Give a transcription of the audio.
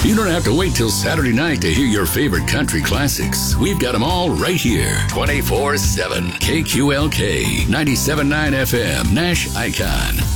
You don't have to wait till Saturday night to hear your favorite country classics. We've got them all right here, 24/7. KQLK, 97.9 FM, Nash Icon.